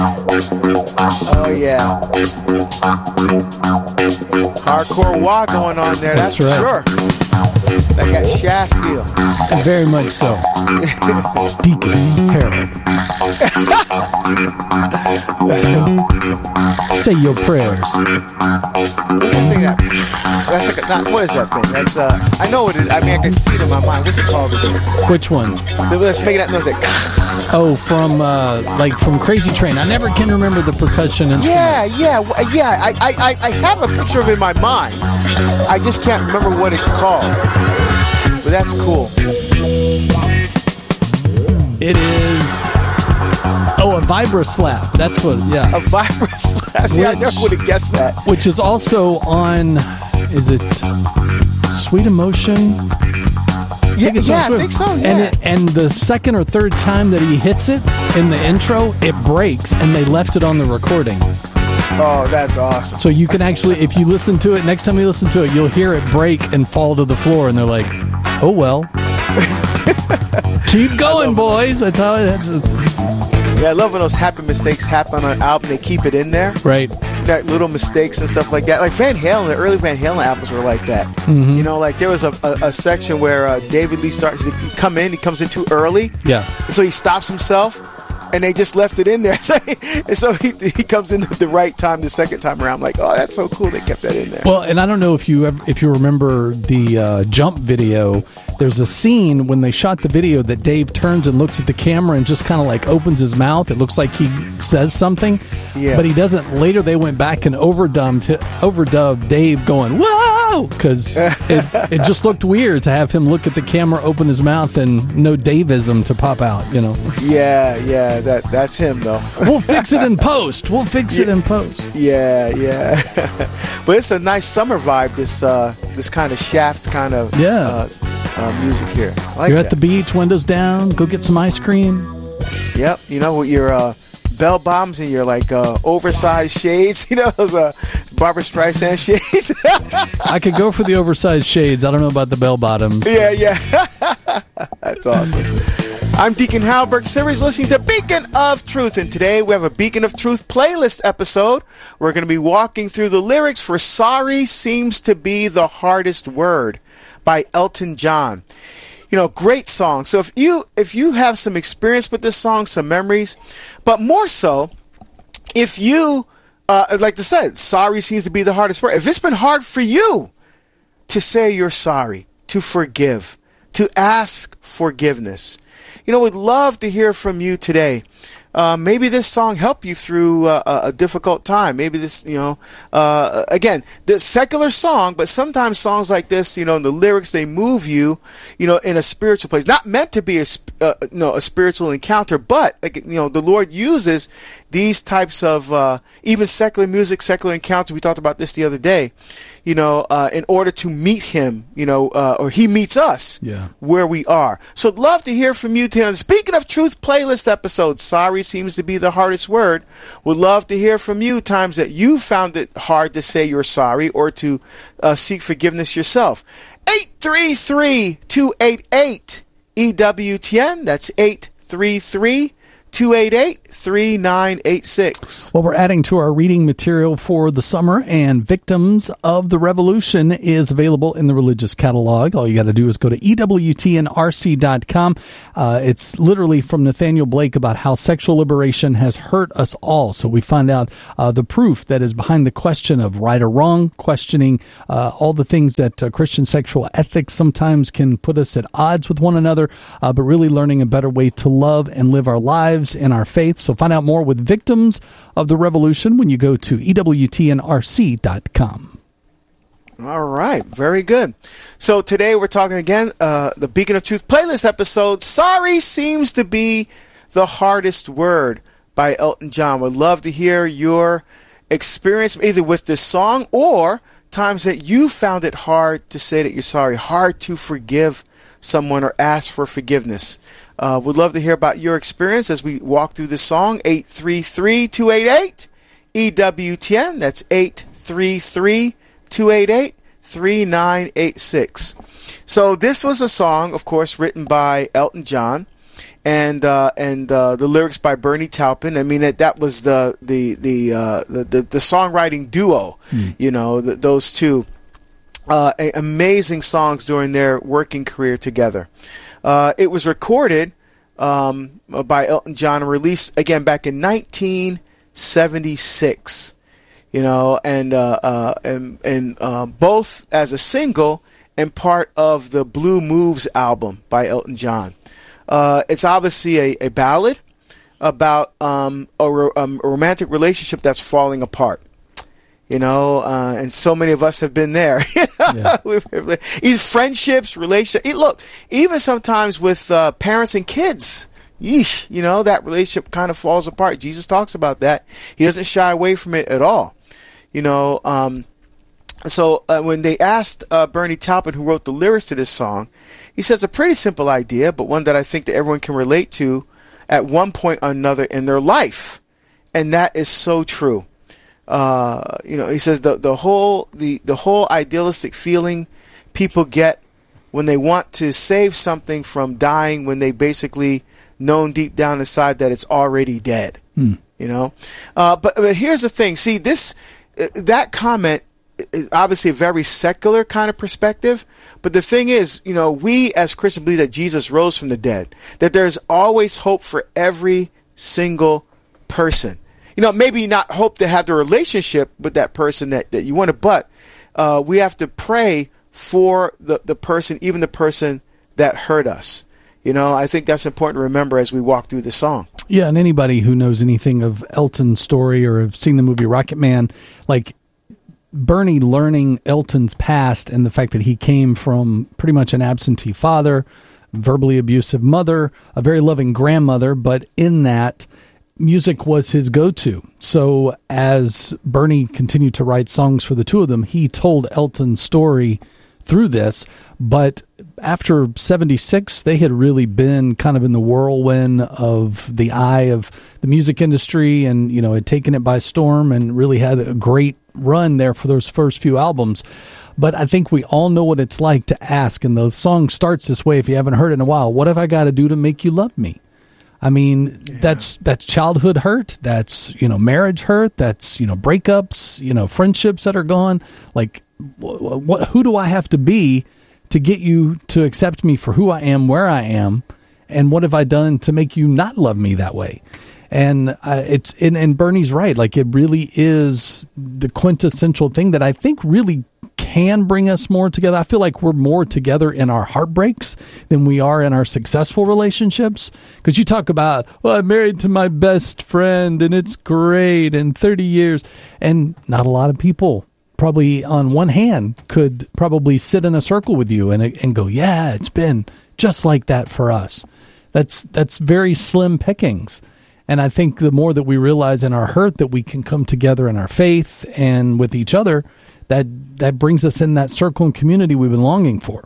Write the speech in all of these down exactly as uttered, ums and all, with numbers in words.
Oh, yeah. Hardcore wah going on there, that's, That's for right. sure. That got Shaft feel. Very much so. Deacon Harold. Say your prayers. What's the thing that, that's like a, not, what is that thing? That's, uh, I know what it is. I mean, I can see it in my mind. What's it called again? Which one? Let's make that noise like, Oh, from uh, like from Crazy Train. I never can remember the percussion instrument. yeah, yeah, w- yeah. I, I, I have a picture of it in my mind. I just can't remember what it's called. But that's cool. It is. Oh, a vibra slap. That's what. Yeah. A vibra slap. See, I never would have guessed that. Which is also on. Is it Sweet Emotion? Yeah, it's yeah, on I think so. Yeah. And it, and the second or third time that he hits it in the intro, it breaks, and they left it on the recording. Oh, that's awesome. So you can actually, if you listen to it, next time you listen to it, you'll hear it break and fall to the floor, and they're like, "Oh well, keep going, boys." That's how it is. Yeah, I love when those happy mistakes happen on an album. They keep it in there. Right. That little mistakes and stuff like that. Like Van Halen, the early Van Halen albums were like that. Mm-hmm. You know, like there was a, a, a section where uh, David Lee starts to come in. He comes in too early. Yeah. So he stops himself, and they just left it in there. And so he, he comes in at the right time the second time around. I'm like, oh, that's so cool. They kept that in there. Well, and I don't know if you ever, if you remember the uh, Jump video. There's a scene when they shot the video that Dave turns and looks at the camera and just kind of like opens his mouth. It looks like he says something, yeah. But he doesn't. Later, they went back and overdubbed overdubbed Dave going whoa because it, it just looked weird to have him look at the camera, open his mouth, and no Daveism to pop out. You know. Yeah, yeah. That that's him though. We'll fix it in post. We'll fix yeah. it in post. Yeah, yeah. But it's a nice summer vibe. This uh, this kind of Shaft kind of yeah. Uh, uh, music here. I like You're that. at the beach, windows down. Go get some ice cream. Yep. You know, with your uh, bell bottoms and your like uh, oversized shades. You know, those uh, Barbra Streisand shades. I could go for the oversized shades. I don't know about the bell bottoms. Yeah, yeah. That's awesome. I'm Deacon Harold Burke Series, listening to Beacon of Truth, and today we have a Beacon of Truth playlist episode. We're going to be walking through the lyrics for Sorry Seems to Be the Hardest Word by Elton John. You know, great song. So if you if you have some experience with this song, some memories, but more so, if you, uh, like I said, sorry seems to be the hardest word. If it's been hard for you to say you're sorry, to forgive, to ask forgiveness, you know, we'd love to hear from you today. Uh, maybe this song helped you through uh, a, a difficult time. Maybe this, you know, uh, again, the secular song, but sometimes songs like this, you know, the lyrics, they move you, you know, in a spiritual place. Not meant to be a, uh, you know, a spiritual encounter, but, like, you know, the Lord uses these types of, uh, even secular music, secular encounters. We talked about this the other day, you know, uh, in order to meet him, you know, uh, or he meets us yeah. where we are. So I'd love to hear from you today. Speaking of Truth playlist episode, sorry seems to be the hardest word. Would love to hear from you times that you found it hard to say you're sorry or to uh, seek forgiveness yourself. eight three three, two eight eight, E W T N. That's eight three three, two eight eight, three nine eight six. Well, we're adding to our reading material for the summer, and Victims of the Revolution is available in the religious catalog. All you got to do is go to E W T N R C dot com. Uh, it's literally from Nathaniel Blake about how sexual liberation has hurt us all. So we find out uh, the proof that is behind the question of right or wrong, questioning uh, all the things that uh, Christian sexual ethics sometimes can put us at odds with one another, uh, but really learning a better way to love and live our lives in our faith. So find out more with Victims of the Revolution when you go to E W T N R C dot com. All right. Very good. So today we're talking again, uh, the Beacon of Truth playlist episode, Sorry Seems to Be the Hardest Word by Elton John. Would love to hear your experience either with this song or times that you found it hard to say that you're sorry, hard to forgive someone or ask for forgiveness. Uh, would love to hear about your experience as we walk through this song. eight three three, two eight eight, E W T N. That's eight three three, two eight eight, three nine eight six. So this was a song, of course, written by Elton John. and uh, and uh, the lyrics by Bernie Taupin. I mean, that that was the the the uh, the, the, the songwriting duo. Mm. You know, the, those two uh, amazing songs during their working career together. Uh, it was recorded um, by Elton John and released again back in nineteen seventy-six. You know, and uh, uh, and and uh, both as a single and part of the Blue Moves album by Elton John. Uh, it's obviously a, a ballad about um, a, ro- um, a romantic relationship that's falling apart. You know, uh, and so many of us have been there. Yeah. Either friendships, relationships. Look, even sometimes with uh, parents and kids. Yeesh, you know, that relationship kind of falls apart. Jesus talks about that. He doesn't shy away from it at all. You know, um, so uh, when they asked uh, Bernie Taupin, who wrote the lyrics to this song, he says a pretty simple idea, but one that I think that everyone can relate to at one point or another in their life. And that is so true. Uh, you know, he says the, the whole, the, the whole idealistic feeling people get when they want to save something from dying, when they basically known deep down inside that it's already dead. Hmm. You know, uh, but, but here's the thing. See, this, that comment is obviously a very secular kind of perspective. But the thing is, you know, we as Christians believe that Jesus rose from the dead, that there's always hope for every single person. You know, maybe not hope to have the relationship with that person that, that you wanted, but uh, we have to pray for the, the person, even the person that hurt us. You know, I think that's important to remember as we walk through the song. Yeah, and anybody who knows anything of Elton's story or have seen the movie Rocket Man, like Bernie learning Elton's past and the fact that he came from pretty much an absentee father, verbally abusive mother, a very loving grandmother, but in that, music was his go-to. So as Bernie continued to write songs for the two of them, he told Elton's story through this, but after seventy-six, they had really been kind of in the whirlwind of the eye of the music industry and, you know, had taken it by storm and really had a great run there for those first few albums. But I think we all know what it's like to ask, and the song starts this way if you haven't heard it in a while, what have I got to do to make you love me? I mean, yeah. that's that's childhood hurt, that's, you know, marriage hurt, that's, you know, breakups, you know, friendships that are gone. Like, what, what who do I have to be to get you to accept me for who I am, where I am, and what have I done to make you not love me that way? And uh, it's and, and Bernie's right. Like, it really is the quintessential thing that I think really can bring us more together. I feel like we're more together in our heartbreaks than we are in our successful relationships. Because you talk about, well, I'm married to my best friend and it's great and thirty years. And not a lot of people probably on one hand could probably sit in a circle with you and and go, yeah, it's been just like that for us. That's that's very slim pickings. And I think the more that we realize in our hurt that we can come together in our faith and with each other, that that brings us in that circle and community we've been longing for.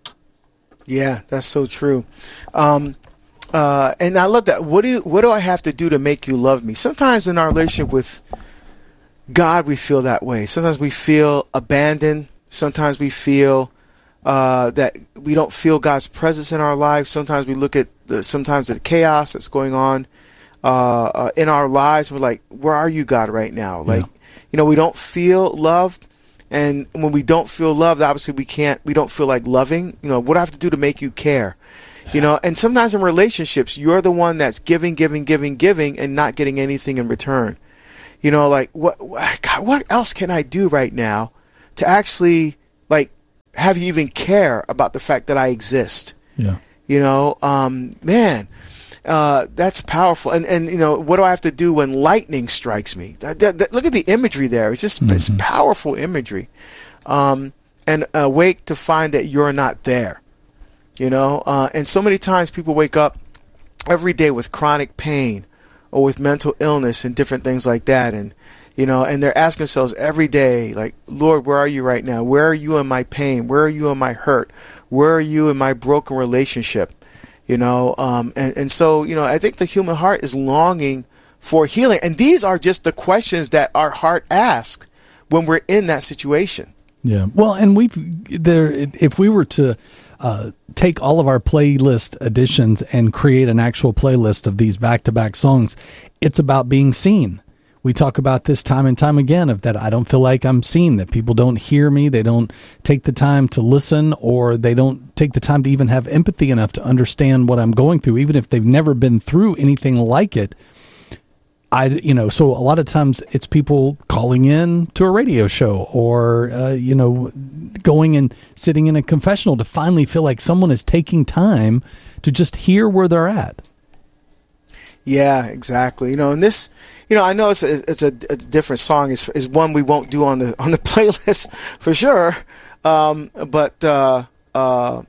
Yeah, that's so true. Um, uh, and I love that. What do you, what do I have to do to make you love me? Sometimes in our relationship with God, we feel that way. Sometimes we feel abandoned. Sometimes we feel uh, that we don't feel God's presence in our lives. Sometimes we look at the, sometimes at the chaos that's going on uh, uh, in our lives. We're like, where are you, God, right now? Like, yeah. you know, we don't feel loved. And when we don't feel loved, obviously we can't, we don't feel like loving. You know, what do I have to do to make you care? You know, and sometimes in relationships, you're the one that's giving, giving, giving, giving, and not getting anything in return. You know, like, what, God, what else can I do right now to actually, like, have you even care about the fact that I exist? Yeah. You know, um, man, uh, that's powerful. And, and, you know, what do I have to do when lightning strikes me? That, that, that, look at the imagery there. It's just, mm-hmm. it's powerful imagery. Um, and awake to find that you're not there. You know, uh, and so many times people wake up every day with chronic pain or with mental illness and different things like that. And, you know, and they're asking themselves every day, like, Lord, where are you right now? Where are you in my pain? Where are you in my hurt? Where are you in my broken relationship? You know, um, and, and so, you know, I think the human heart is longing for healing. And these are just the questions that our heart asks when we're in that situation. Yeah. Well, and we've there, if we were to uh, take all of our playlist editions and create an actual playlist of these back-to-back songs. It's about being seen. We talk about this time and time again of that I don't feel like I'm seen, that people don't hear me, they don't take the time to listen, or they don't take the time to even have empathy enough to understand what I'm going through, even if they've never been through anything like it. I, you know, so a lot of times it's people calling in to a radio show or, uh, you know, going and sitting in a confessional to finally feel like someone is taking time to just hear where they're at. Yeah, exactly. You know, and this, you know, I know it's a, it's a, a different song. It's, it's one we won't do on the on the playlist for sure. Um, but uh, uh,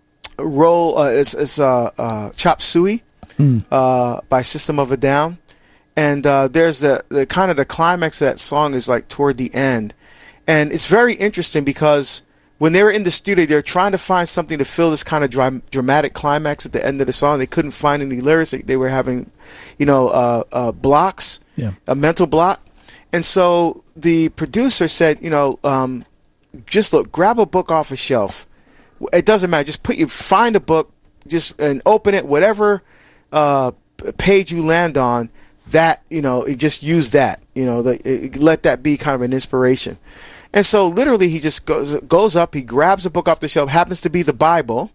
roll uh, it's, it's uh, uh, Chop Suey mm. uh, by System of a Down. And uh, there's the, the kind of the climax of that song is like toward the end. And it's very interesting because when they were in the studio, they were trying to find something to fill this kind of dra- dramatic climax at the end of the song. They couldn't find any lyrics. They, they were having, you know, uh, uh, blocks, yeah. a mental block. And so the producer said, you know, um, just look, grab a book off a shelf. It doesn't matter. Just put you find a book, just and open it, whatever uh, page you land on. That, you know, just use that, you know, the, it, let that be kind of an inspiration. And so literally he just goes goes up, he grabs a book off the shelf, happens to be the Bible.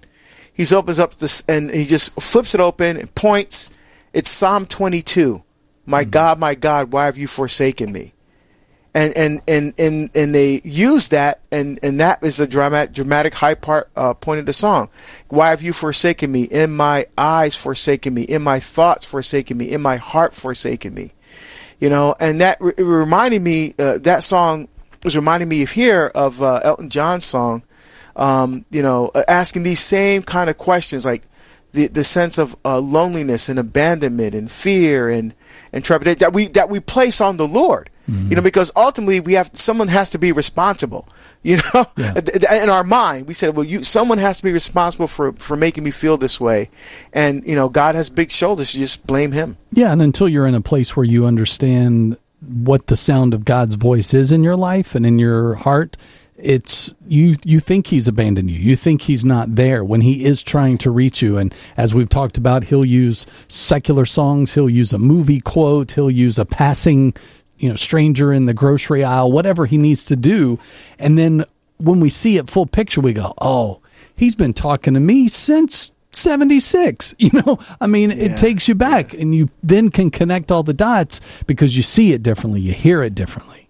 He opens up this and he just flips it open and points. It's Psalm twenty-two. My mm-hmm. God, my God, why have you forsaken me? And and and and, and they use that, and, and that is a dramatic dramatic high part uh, point of the song. Why have you forsaken me? In my eyes forsaken me. In my thoughts forsaken me. In my heart forsaken me. You know, and that re- reminded me. Uh, that song was reminding me of here of uh, Elton John's song. Um, you know, uh, asking these same kind of questions, like the the sense of uh, loneliness and abandonment and fear and and trepidation that we that we place on the Lord. Mm-hmm. You know, because ultimately we have someone has to be responsible. You know, yeah. in our mind, we said, well, you someone has to be responsible for, for making me feel this way. And, you know, God has big shoulders. You just blame him. Yeah. And until you're in a place where you understand what the sound of God's voice is in your life and in your heart, it's you you think he's abandoned you. You think he's not there when he is trying to reach you. And as we've talked about, he'll use secular songs. He'll use a movie quote. He'll use a passing you know, stranger in the grocery aisle, whatever he needs to do. And then when we see it full picture, we go, oh, he's been talking to me since seventy-six. You know, I mean, yeah. it takes you back, yeah. and you then can connect all the dots because you see it differently. You hear it differently.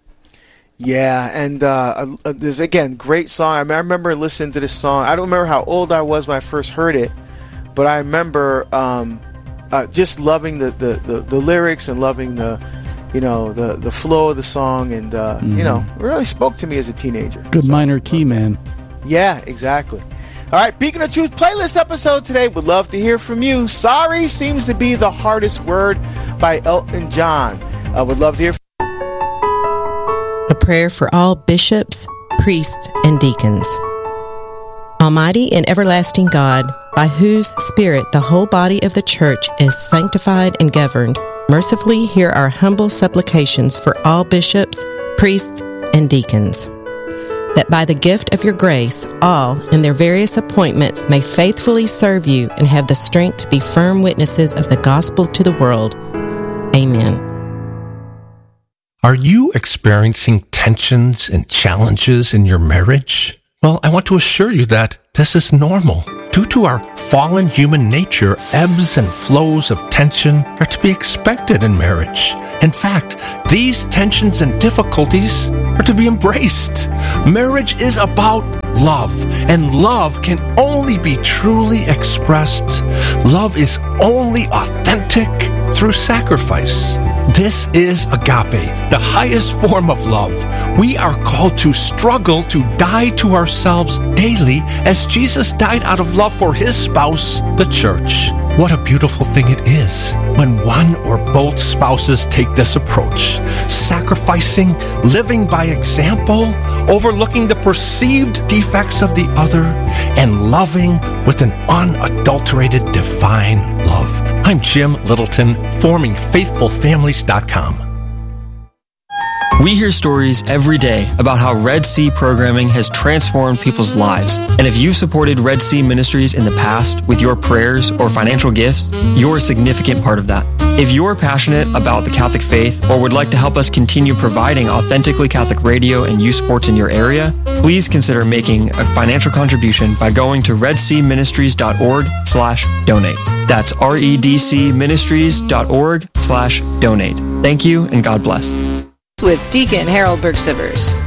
Yeah. And uh, there's, again, great song. I, mean, I remember listening to this song. I don't remember how old I was when I first heard it, but I remember um, uh, just loving the, the, the, the lyrics and loving the, you know, the, the flow of the song, and, uh, mm-hmm. you know, it really spoke to me as a teenager. Good so, minor key, okay. man. Yeah, exactly. All right, Beacon of Truth playlist episode today. Would love to hear from you. Sorry seems to be the hardest word by Elton John. I uh, would love to hear from A prayer for all bishops, priests, and deacons. Almighty and everlasting God, by whose Spirit the whole body of the church is sanctified and governed, mercifully hear our humble supplications for all bishops, priests, and deacons, that by the gift of your grace, all in their various appointments may faithfully serve you and have the strength to be firm witnesses of the gospel to the world. Amen. Are you experiencing tensions and challenges in your marriage? Well, I want to assure you that this is normal. Due to our fallen human nature, ebbs and flows of tension are to be expected in marriage. In fact, these tensions and difficulties are to be embraced. Marriage is about love, and love can only be truly expressed. Love is only authentic through sacrifice. This is agape, the highest form of love. We are called to struggle to die to ourselves daily as Jesus died out of love for his spouse, the church. What a beautiful thing it is when one or both spouses take this approach, sacrificing, living by example, overlooking the perceived defects of the other, and loving with an unadulterated divine love. I'm Jim Littleton, forming faithful families dot com. We hear stories every day about how Red Sea programming has transformed people's lives. And if you've supported Red Sea Ministries in the past with your prayers or financial gifts, you're a significant part of that. If you're passionate about the Catholic faith or would like to help us continue providing authentically Catholic radio and youth sports in your area, please consider making a financial contribution by going to redseaministries.org slash donate. That's redcministries.org slash donate. Thank you and God bless. With Deacon Harold Burke-Sivers.